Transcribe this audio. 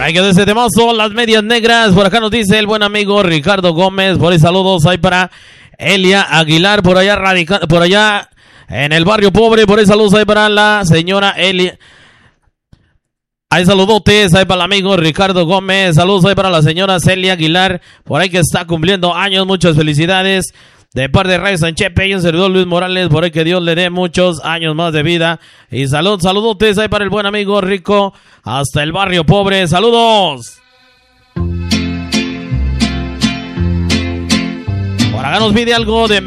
ahí quedó ese temazo, las medias negras. Por acá nos dice el buen amigo Ricardo Gómez. Por ahí saludos ahí para Elia Aguilar, por allá por allá en el barrio pobre. Por ahí saludos ahí para la señora Elia. Hay saludotes ahí para el amigo Ricardo Gómez. Saludos ahí para la señora Celia Aguilar, por ahí que está cumpliendo años. Muchas felicidades de parte de Radio Sanchepe y un servidor Luis Morales. Por ahí que Dios le dé muchos años más de vida. Y saludotes ahí para el buen amigo Rico hasta el barrio pobre. Saludos. Por acá nos pide algo de